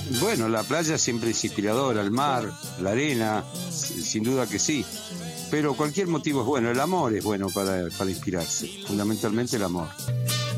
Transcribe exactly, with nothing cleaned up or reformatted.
Bueno, la playa siempre es inspiradora, el mar, la arena, sin duda que sí. Pero cualquier motivo es bueno, el amor es bueno para, para inspirarse, fundamentalmente el amor.